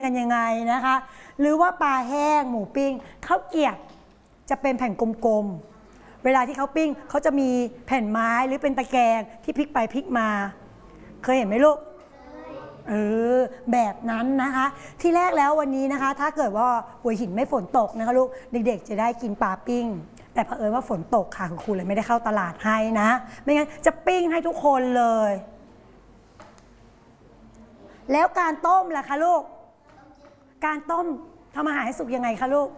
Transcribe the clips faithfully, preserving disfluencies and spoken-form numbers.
กันยังไงนะคะหรือว่าปลาแห้งหมูปิ้งข้าวเกรี๊ยวจะเป็นแผ่นกลมๆเวลาที่เขาปิ้งเขาจะมีแผ่นไม้หรือเป็นตะแกรงที่พลิกไปพลิกมาเคยเห็นไหมลูกเออแบบนั้นนะคะที่แรกแล้ววันนี้นะคะถ้าเกิดว่าหัวหินไม่ฝนตกนะคะลูกเด็กๆจะได้กินปลาปิ้งแต่เผอิญว่าฝนตกค่ะคุณครูเลยไม่ได้เข้าตลาดให้นะไม่งั้นจะปิ้งให้ทุกคนเลยแล้วการต้มล่ะคะลูกการต้มทำอาหารให้สุกยังไงคะลูก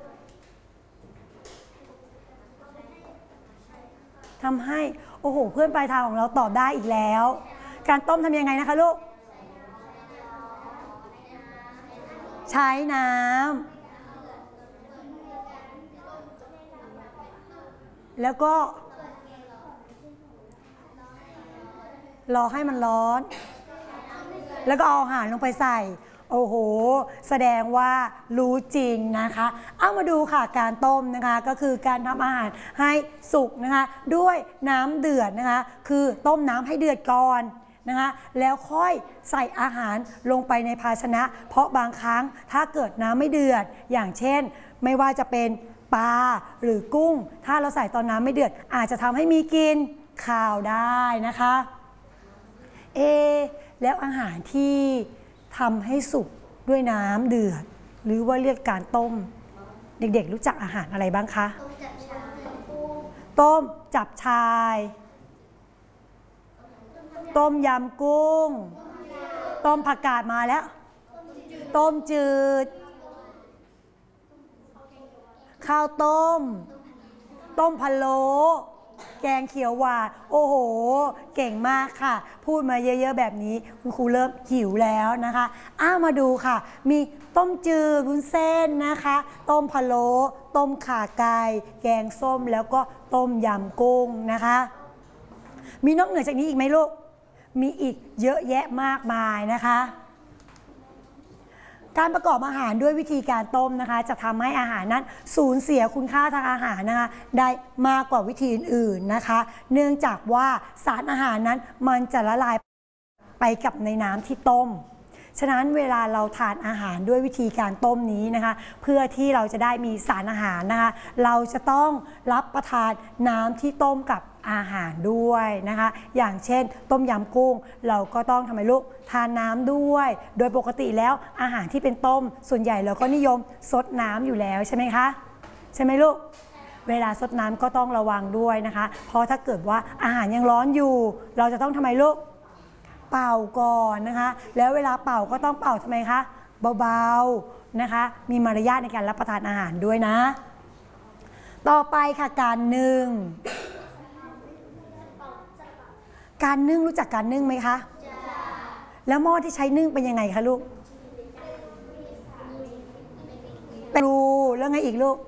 ทำให้โอ้โหเพื่อนปลายทางของเราตอบได้อีกแล้วการต้มทำยังไงนะคะลูกใช้น้ำแล้วก็รอให้มันร้อนแล้วก็เอาอาหารลงไปใส่โอ้โหแสดงว่ารู้จริงนะคะเอามาดูค่ะการต้มนะคะก็คือการทำอาหารให้สุกนะคะด้วยน้ำเดือดนะคะคือต้มน้ำให้เดือดก่อนนะคะแล้วค่อยใส่อาหารลงไปในภาชนะเพราะบางครั้งถ้าเกิดน้ำไม่เดือดอย่างเช่นไม่ว่าจะเป็นปลาหรือกุ้งถ้าเราใส่ตอนน้ำไม่เดือดอาจจะทำให้มีกลิ่นคาวได้นะคะเอแล้วอาหารที่ทำให้สุกด้วยน้ำเดือดหรือว่าเรียกการต้มเด็กๆรู้จักอาหารอะไรบ้างคะต้มจับชายต้มยำกุ้งต้มผักกาดมาแล้วต้มจืดข้าวต้มต้มพะโล้แกงเขียวหวานโอ้โหเก่งมากค่ะพูดมาเยอะๆแบบนี้คุณครูเริ่มหิวแล้วนะคะอ้ามาดูค่ะมีต้มจืดวุ้นเส้นนะคะต้มพะโล้ต้มข่าไก่แกงส้มแล้วก็ต้มยำกุ้งนะคะมีนอกเหนือจากนี้อีกไหมลูกมีอีกเยอะแยะมากมายนะคะการประกอบอาหารด้วยวิธีการต้มนะคะจะทำให้อาหารนั้นสูญเสียคุณค่าทางอาหารนะคะได้มากกว่าวิธีอื่นๆนะคะเนื่องจากว่าสารอาหารนั้นมันจะละลายไปกับในน้ำที่ต้มฉะนั้นเวลาเราทานอาหารด้วยวิธีการต้มนี้นะคะเพื่อที่เราจะได้มีสารอาหารนะคะเราจะต้องรับประทานน้ำที่ต้มกับอาหารด้วยนะคะอย่างเช่นต้มยำกุ้งเราก็ต้องทำไมลูกทานน้ำด้วยโดยปกติแล้วอาหารที่เป็นต้มส่วนใหญ่เราก็นิยมซดน้ำอยู่แล้วใช่ไหมคะใช่ไหมลูกเวลาซดน้ำก็ต้องระวังด้วยนะคะเพราะถ้าเกิดว่าอาหารยังร้อนอยู่เราจะต้องทำไมลูกเป่าก่อนนะคะแล้วเวลาเป่าก็ต้องเป่าทำไมคะเบาๆนะคะมีมารยาทในการรับประทานอาหารด้วยนะต่อไปค่ะการนึ่งการนึ่งรู้จักการนึ่งไหมคะแล้วหม้อที่ใช้นึ่งเป็นยังไงคะลูกเป็นรูแล้วไงอีกลูก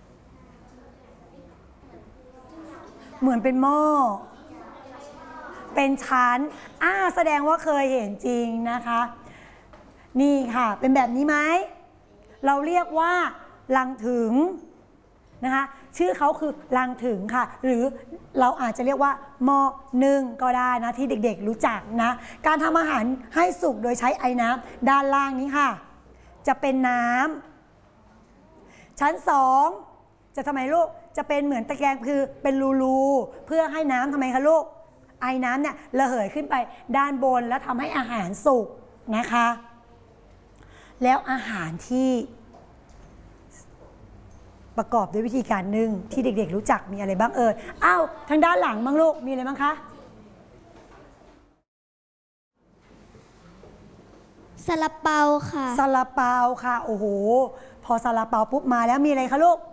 เหมือนเป็นหม้อเป็นชั้นอ่าแสดงว่าเคยเห็นจริงนะคะนี่ค่ะเป็นแบบนี้ไหมเราเรียกว่าลังถึงนะคะชื่อเขาคือลังถึงค่ะหรือเราอาจจะเรียกว่าหม้อนึ่งก็ได้นะที่เด็กๆรู้จักนะการทำอาหารให้สุกโดยใช้ไอ้น้ำด้านล่างนี้ค่ะจะเป็นน้ำชั้นสองจะทำไมลูกจะเป็นเหมือนตะแกรงคือเป็นรูๆเพื่อให้น้ำทำไมคะลูกไอ้น้ำเนี่ยระเหยขึ้นไปด้านบนแล้วทำให้อาหารสุกนะคะแล้วอาหารที่ประกอบด้วยวิธีการนึ่งที่เด็กๆรู้จักมีอะไรบ้างเอ่ยอ้าวทางด้านหลังบ้างลูกมีอะไรบ้างคะซาลาเปาค่ะซาลาเปาค่ะโอ้โหพอซาลาเปาปุ๊บมาแล้วมีอะไรคะลูก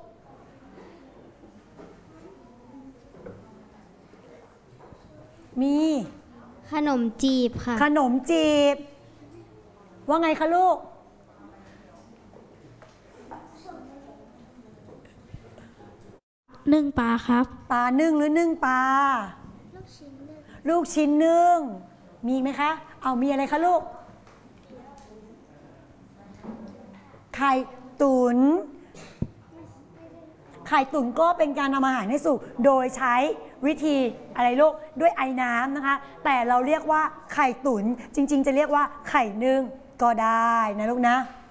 มีขนมจีบค่ะขนมจีบว่าไงคะลูกนึ่งปลาครับปลานึ่งหรือนึ่งปลาลูกชิ้นนึ่งมีไหมคะเอามีอะไรคะลูกไข่ตุ๋นไข่ตุ๋นก็เป็นการทำอาหารให้สุกโดยใช้วิธีอะไรลูกด้วยไอ้น้ำนะคะแต่เราเรียกว่าไข่ตุ๋นจริงๆจะเรียกว่าไข่นึ่งก็ได้นะลูกนะ